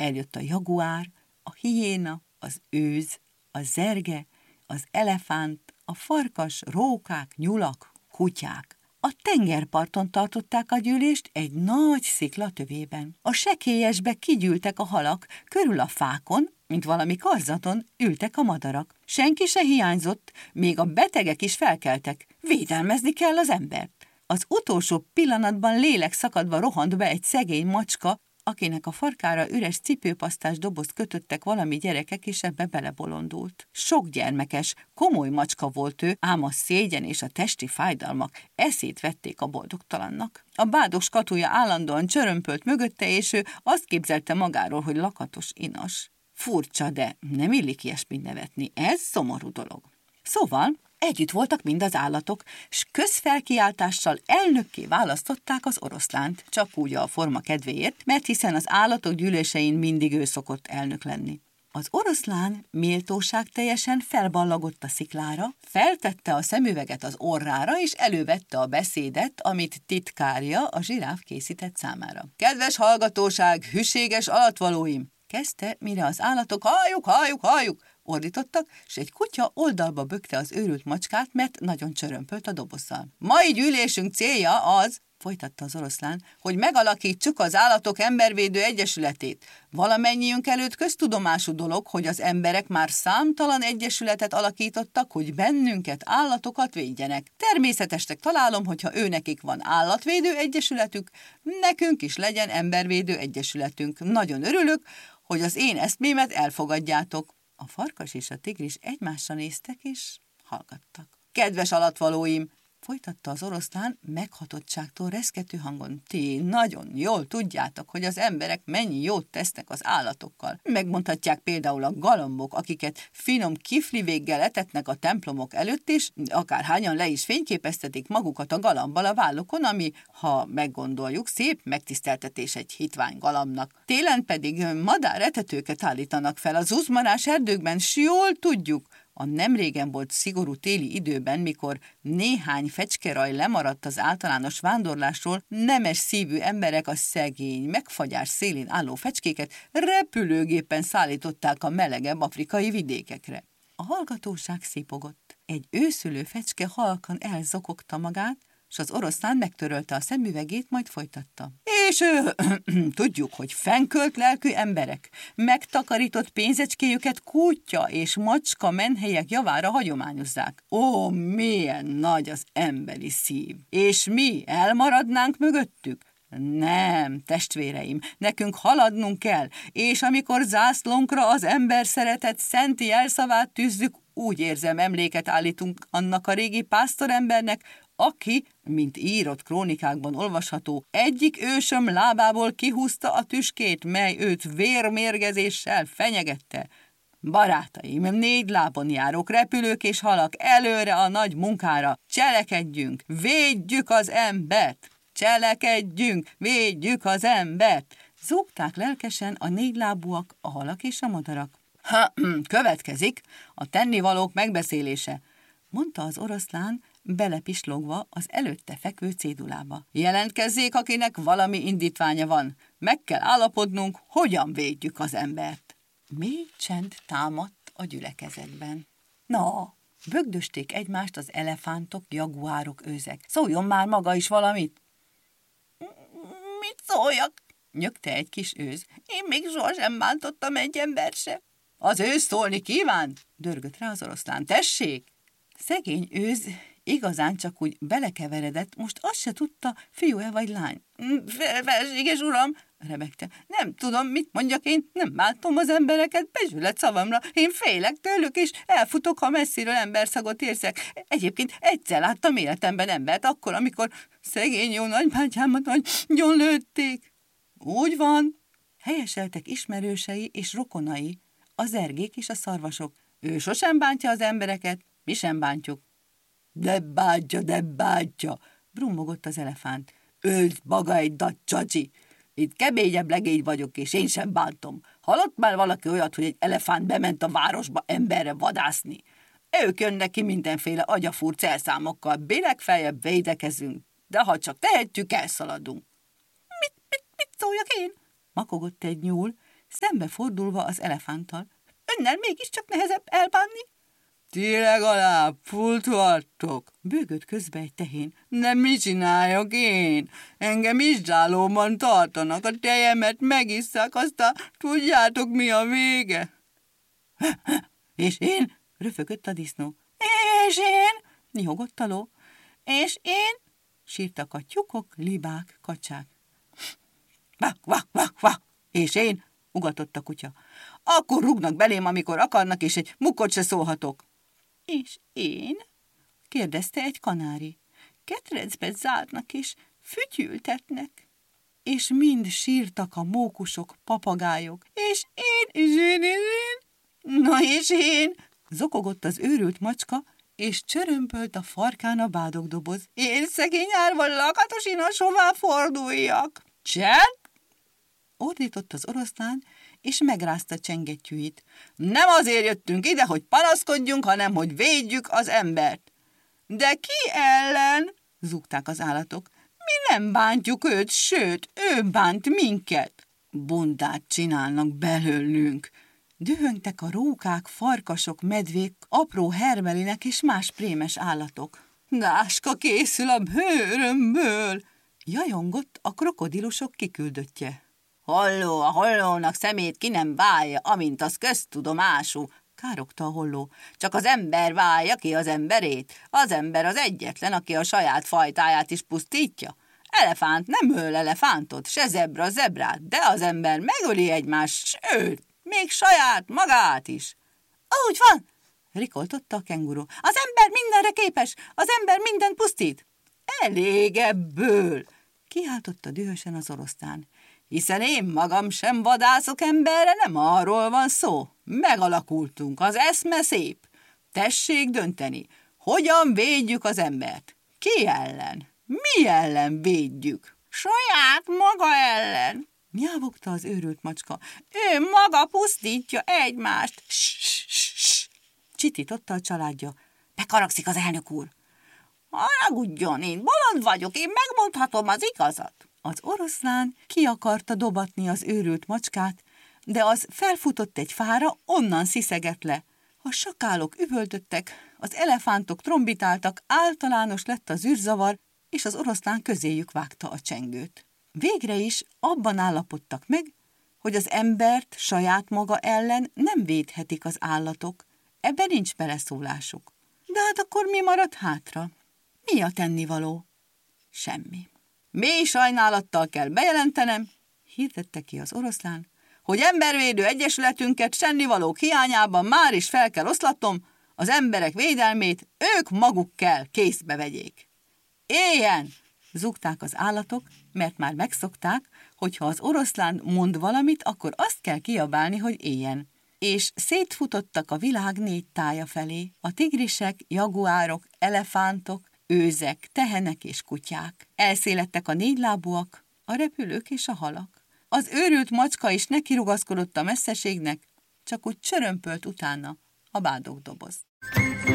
Eljött a jaguár, a hiéna, az őz, a zerge, az elefánt, a farkas, rókák, nyulak, kutyák. A tengerparton tartották a gyűlést egy nagy szikla tövében. A sekélyesbe kigyűltek a halak, körül a fákon, mint valami karzaton, ültek a madarak. Senki se hiányzott, még a betegek is felkeltek. Védelmezni kell az embert. Az utolsó pillanatban lélek szakadva rohant be egy szegény macska, akinek a farkára üres cipőpasztás dobozt kötöttek valami gyerekek, és ebbe belebolondult. Sok gyermekes, komoly macska volt ő, ám a szégyen és a testi fájdalmak eszét vették a boldogtalannak. A bádog skatúja állandóan csörömpölt mögötte, és ő azt képzelte magáról, hogy lakatos inas. Furcsa, de nem illik ilyesmit nevetni, ez szomorú dolog. Szóval együtt voltak mind az állatok, s közfelkiáltással elnökké választották az oroszlánt, csak úgy a forma kedvéért, mert hiszen az állatok gyűlésein mindig ő szokott elnök lenni. Az oroszlán méltóságteljesen felballagott a sziklára, feltette a szemüveget az orrára, és elővette a beszédet, amit titkárja, a zsiráf készített számára. Kedves hallgatóság, hűséges alatvalóim! Kezdte, mire az állatok halljuk, halljuk, halljuk ordítottak, és egy kutya oldalba bökte az őrült macskát, mert nagyon csörömpölt a dobozzal. Mai gyűlésünk célja az, folytatta az oroszlán, hogy megalakítsuk az Állatok Embervédő Egyesületét. Valamennyiünk előtt köztudomású dolog, hogy az emberek már számtalan egyesületet alakítottak, hogy bennünket, állatokat védjenek. Természetesnek találom, hogyha őnekik van állatvédő egyesületük, nekünk is legyen embervédő egyesületünk. Nagyon örülök, hogy az én eszmémet elfogadjátok. A farkas és a tigris egymásra néztek, és hallgattak. Kedves alatvalóim, folytatta az oroszlán meghatottságtól reszkető hangon. Ti nagyon jól tudjátok, hogy az emberek mennyi jót tesznek az állatokkal. Megmondhatják például a galambok, akiket finom kiflivéggel etetnek a templomok előtt, és akárhányan le is fényképeztetik magukat a galambbal a vállukon, ami, ha meggondoljuk, szép megtiszteltetés egy hitvány galambnak. Télen pedig madáretetőket állítanak fel az uzmarás erdőkben, s jól tudjuk, a nemrégen volt szigorú téli időben, mikor néhány fecskeraj lemaradt az általános vándorlásról, nemes szívű emberek a szegény, megfagyás szélén álló fecskéket repülőgépen szállították a melegebb afrikai vidékekre. A hallgatóság szipogott. Egy őszülő fecske halkan elzokogta magát, s az oroszlán megtörölte a szemüvegét, majd folytatta. És tudjuk, hogy fennkölt lelkű emberek megtakarított pénzecskéjüket kutya és macska menhelyek javára hagyományozzák. Ó, milyen nagy az emberi szív! És mi elmaradnánk mögöttük? Nem, testvéreim, nekünk haladnunk kell, és amikor zászlónkra az ember szeretet szenti jelszavát tűzzük, úgy érzem, emléket állítunk annak a régi pásztorembernek, aki, mint írott krónikákban olvasható, egyik ősöm lábából kihúzta a tüskét, mely őt vérmérgezéssel fenyegette. Barátaim, 4 lábon járok, repülők és halak, előre a nagy munkára, cselekedjünk, védjük az embert! Cselekedjünk, védjük az embert! Zúgták lelkesen a 4 lábúak, a halak és a madarak. Következik a tennivalók megbeszélése, mondta az oroszlán, belepislogva az előtte fekvő cédulába. Jelentkezzék, akinek valami indítványa van. Meg kell állapodnunk, hogyan védjük az embert. Mély csend támadt a gyülekezetben. Na, bögdösték egymást az elefántok, jaguárok, őzek. Szóljon már maga is valamit. Mit szóljak? Nyögte egy kis őz. Én még sohasem bántottam egy embert se. Az őz szólni kívánt? Dörgött rá az oroszlán. Tessék! Szegény őz igazán csak úgy belekeveredett, most azt se tudta, fiú-e vagy lány. Felséges uram, rebegte. Nem tudom, mit mondjak én, nem bántom az embereket, becsület szavamra. Én félek tőlük, és elfutok, ha messziről emberszagot érzek. Egyébként egyszer láttam életemben embert, akkor, amikor szegény jó nagybátyámat nagyon lőtték. Úgy van, helyeseltek ismerősei és rokonai, a zergék és a szarvasok. Ő sosem bántja az embereket, mi sem bántjuk. De bántja, brummogott az elefánt. Öld maga egy nagy csacsi! Itt keményebb legény vagyok, és én sem bántom. Hallott már valaki olyat, hogy egy elefánt bement a városba emberre vadászni? Ők jönnek ki mindenféle agyafúr elszámokkal, legfeljebb védekezünk, de ha csak tehetjük, elszaladunk. Mit szóljak én? Makogott egy nyúl, Szembefordulva az elefánttal. Önnel mégiscsak nehezebb elbánni? Ti legalább fultvartok, bőgött közbe egy tehén. Nem mit csináljak én? Engem izsálóban tartanak, a tejemet megisszák, aztán tudjátok mi a vége? És én? Röfögött a disznó. És én? Nyihogott a ló. És én? Sírtak a tyúkok, libák, kacsák. Vak, vak, vak, vak. És én? Ugatott a kutya. Akkor rúgnak belém, amikor akarnak, és egy mukkot se szólhatok. És én? Kérdezte egy kanári. Ketrecbe zárnak, és fütyültetnek. És mind sírtak a mókusok, papagájok. És én. Na és én? Zokogott az őrült macska, és csörömpölt a farkán a bádogdoboz. Én szegény árva lakatosin, hová forduljak? Csend! Ordított az oroszlán, és megrázta csengettyűit. Nem azért jöttünk ide, hogy panaszkodjunk, hanem hogy védjük az embert. De ki ellen? Zúgták az állatok. Mi nem bántjuk őt, sőt, ő bánt minket. Bundát csinálnak belőlünk. Dühöngtek a rókák, farkasok, medvék, apró hermelinek és más prémes állatok. Náska készül a bőrömből, jajongott a krokodilusok kiküldöttje. Holló, a hollónak szemét ki nem válja, amint az köztudomású, károgta a holló. Csak az ember válja ki az emberét. Az ember az egyetlen, aki a saját fajtáját is pusztítja. Elefánt nem öl elefántot, se zebra zebrát, de az ember megöli egymást, sőt, még saját magát is. Úgy van, rikoltotta a kenguru. Az ember mindenre képes, az ember mindent pusztít. Elég ebből, kiáltotta dühösen az oroszlán. Hiszen én magam sem vadászok emberre, nem arról van szó. Megalakultunk, az eszme szép. Tessék dönteni, hogyan védjük az embert? Ki ellen? Mi ellen védjük? Saját maga ellen. Nyávogta az őrült macska. Ő maga pusztítja egymást. Csitította a családja. Bekaragszik az elnök úr. Haragudjon, én bolond vagyok, én megmondhatom az igazat. Az oroszlán ki akarta dobatni az őrült macskát, de az felfutott egy fára, onnan sziszegett le. A sakálok üvöltöttek, az elefántok trombitáltak, általános lett az űrzavar, és az oroszlán közéjük vágta a csengőt. Végre is abban állapodtak meg, hogy az embert saját maga ellen nem védhetik az állatok, ebben nincs beleszólásuk. De hát akkor mi maradt hátra? Mi a tennivaló? Semmi. Mély sajnálattal kell bejelentenem, hirdette ki az oroszlán, hogy embervédő egyesületünket sennivalók hiányában már is fel kell oszlatnom, az emberek védelmét ők maguk kell kézbe vegyék. Éljen! Zúgták az állatok, mert már megszokták, hogy ha az oroszlán mond valamit, akkor azt kell kiabálni, hogy éljen. És szétfutottak a világ 4 tája felé, a tigrisek, jaguárok, elefántok, őzek, tehenek és kutyák. Elszélettek a 4 lábúak, a repülők és a halak. Az őrült macska is nekirugaszkodott a messzeségnek, csak úgy csörömpölt utána a bádogdoboz.